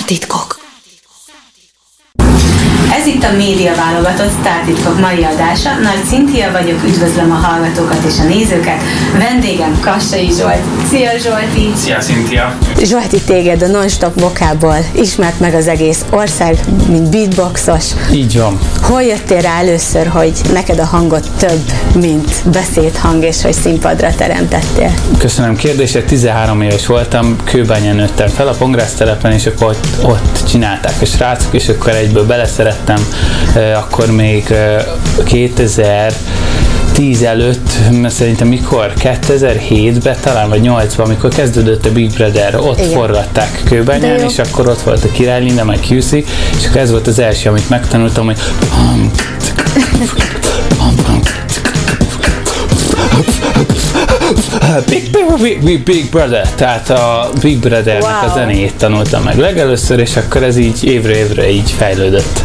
Sztártitkok. Ez itt a média válogatott Sztártitkok mai adása. Nagy Cintia vagyok, üdvözlöm a hallgatókat és a nézőket. Vendégem Kassai Zsolt. Szia Zsolti! Szia Cintia! Zsolti, téged a Non-Stop vokából ismert meg az egész ország, mint beatboxos. Így van. Hol jöttél rá először, hogy neked a hangod több, mint beszédhang, és hogy színpadra teremtettél? Köszönöm kérdését, 13 éves voltam, Kőbányán nőttem fel a Pongrásztelepen, és akkor ott csinálták a srácok, és akkor egyből beleszerettem, akkor még 2010 előtt, szerintem mikor? 2007-ben talán, vagy 8-ban, amikor kezdődött a Big Brother, ott igen, forgatták Kőbányán, és akkor ott volt a Király Linda, meg QC, és akkor ez volt az első, amit megtanultam, hogy Big Brother, tehát a Big Brothernek a zenéjét tanultam meg legelőször, és akkor ez így évre így fejlődött.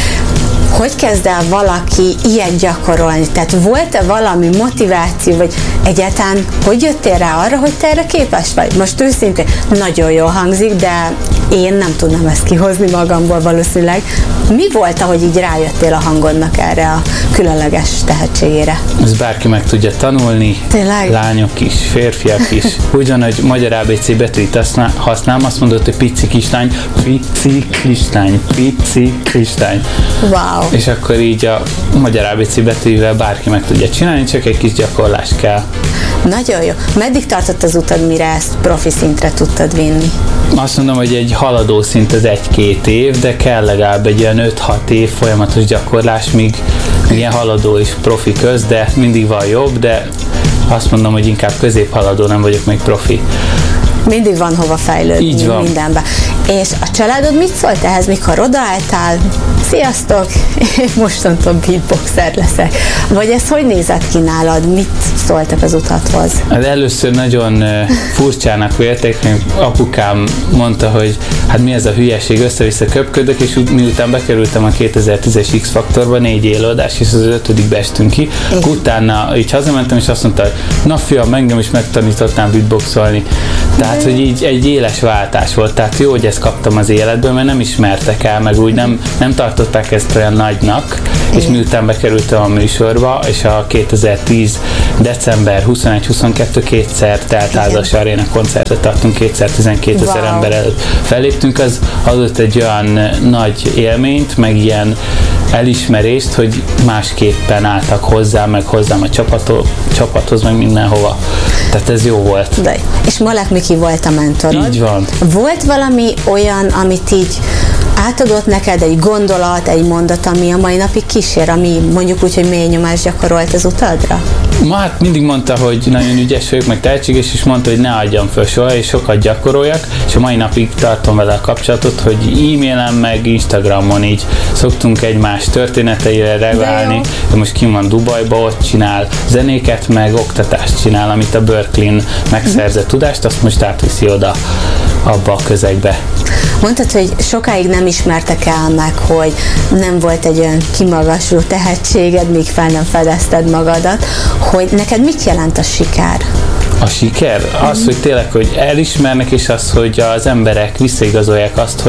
Hogy kezd el valaki ilyet gyakorolni? Tehát volt-e valami motiváció, vagy egyáltalán hogy jöttél rá arra, hogy te erre képes vagy? Most őszintén nagyon jól hangzik, de én nem tudnám ezt kihozni magamból valószínűleg. Mi volt, ahogy így rájöttél a hangodnak erre a különleges tehetségére? Ez bárki meg tudja tanulni. Tényleg? Lányok is, férfiak is. Ugyanúgy magyar ABC betűt használom, azt mondod, hogy pici kislány, pici kislány, pici kislány. Wow. És akkor így a magyar ABC betűvel bárki meg tudja csinálni, csak egy kis gyakorlás kell. Nagyon jó. Meddig tartott az utad, mire ezt profi szintre tudtad vinni? Azt mondom, hogy egy haladó szint az 1-2 év, de kell legalább egy olyan 5-6 év folyamatos gyakorlás, míg ilyen haladó is profi köz, de mindig van jobb, de azt mondom, hogy inkább középhaladó, nem vagyok még profi. Mindig van hova fejlődni mindenben. És a családod mit szólt ehhez, mikor odaálltál? Sziasztok, én mostantól beatboxer leszek. Vagy ez hogy nézett ki nálad? Mit szóltak az utathoz? Hát először nagyon furcsának vélték, apukám mondta, hogy hát mi ez a hülyeség, össze-vissza köpködök, és miután bekerültem a 2010-es X-faktorba, 4 élőadás, és az 5-be estünk ki, utána így hazamentem, és azt mondta, hogy na fiam, engem is megtanítottál beatboxolni. Tehát, hogy így egy éles váltás volt, tehát jó, hogy ezt kaptam az életből, mert nem ismertek el, meg úgy nem tartották ezt olyan nagynak, és miután bekerültem a műsorba, és a 2010. december 21-22 kétszer teltházas aréna koncertet tartunk, kétszer 12 000 ember előtt felléptünk, az adott egy olyan nagy élményt, meg ilyen elismerést, hogy másképpen álltak hozzám, meg hozzám a csapathoz, meg mindenhova. Tehát ez jó volt. De, és Malek Miki volt a mentorod. Így van. Volt valami olyan, amit így átadott neked, egy gondolat, egy mondat, ami a mai napig kísér, ami mondjuk úgy, hogy mély nyomást gyakorolt az utadra? Hát mindig mondta, hogy nagyon ügyes vagyok, meg tehetséges, és mondta, hogy ne adjam föl soha, és sokat gyakoroljak, és a mai napig tartom vele a kapcsolatot, hogy e-mailen, meg Instagramon így szoktunk egymás történeteire reagálni. Most kim van Dubajba, ott csinál zenéket, meg oktatást csinál, amit a Berkeley-n megszerzett tudást, azt most átviszi oda abba a közegbe. Mondtad, hogy sokáig nem ismertek el meg, hogy nem volt egy olyan kimagasló tehetséged, míg fel nem fedezted magadat, hogy neked mit jelent a siker? A siker? Az, hogy tényleg, hogy elismernek, és az, hogy az emberek visszaigazolják azt,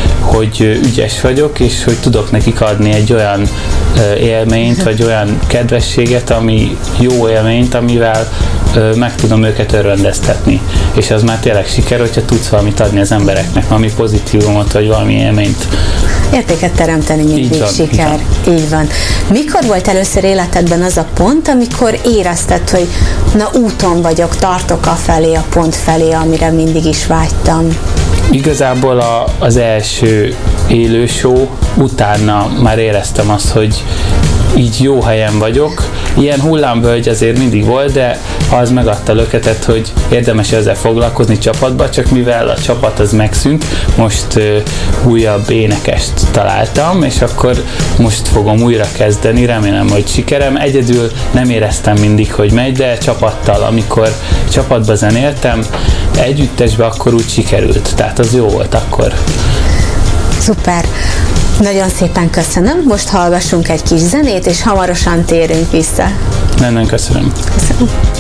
hogy ügyes vagyok, és hogy tudok nekik adni egy olyan élményt, vagy olyan kedvességet, ami jó élményt, amivel meg tudom őket örvendeztetni. És az már tényleg siker, hogyha tudsz valamit adni az embereknek, valami pozitívumot, vagy valami élményt. Értéket teremteni mindig siker. Így van. Mikor volt először életedben az a pont, amikor érezted, hogy na úton vagyok, tartok afelé, a pont felé, amire mindig is vágytam? Igazából az első élő show utána már éreztem azt, hogy így jó helyen vagyok. Ilyen hullámvölgy azért mindig volt, de az megadta löketet, hogy érdemes ezzel foglalkozni csapatba, csak mivel a csapat az megszűnt, most újabb énekest találtam, és akkor most fogom újra kezdeni, remélem, hogy sikerem. Egyedül nem éreztem mindig, hogy megy, de csapattal, amikor csapatba zenéltem, együttesbe, akkor úgy sikerült. Tehát az jó volt akkor. Szuper! Nagyon szépen köszönöm, most hallgassunk egy kis zenét, és hamarosan térünk vissza. Nagyon köszönöm. Köszönöm.